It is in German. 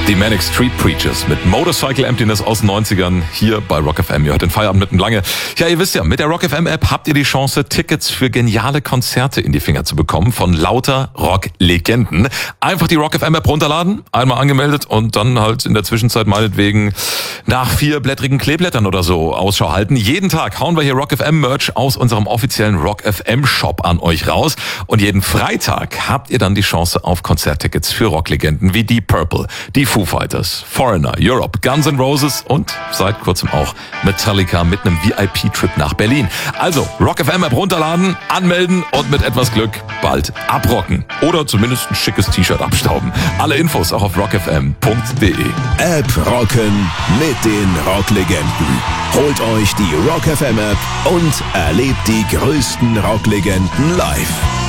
Die Manic Street Preachers mit Motorcycle Emptiness aus den 90ern hier bei Rock FM. Ihr hört den Feierabend mitten lange. Ja, ihr wisst ja, mit der Rock FM App habt ihr die Chance, Tickets für geniale Konzerte in die Finger zu bekommen von lauter Rock-Legenden. Einfach die Rock FM App runterladen, einmal angemeldet und dann halt in der Zwischenzeit meinetwegen nach 4 blättrigen Kleeblättern oder so Ausschau halten. Jeden Tag hauen wir hier Rock FM Merch aus unserem offiziellen Rock FM Shop an euch raus. Und jeden Freitag habt ihr dann die Chance auf Konzerttickets für Rocklegenden wie Deep Purple, die Foo Fighters, Foreigner, Europe, Guns N' Roses und seit kurzem auch Metallica mit einem VIP-Trip nach Berlin. Also Rock FM App runterladen, anmelden und mit etwas Glück bald abrocken. Oder zumindest ein schickes T-Shirt abstauben. Alle Infos auch auf rockfm.de. App rocken mit den Rocklegenden. Holt euch die Rock FM App und erlebt die größten Rocklegenden live.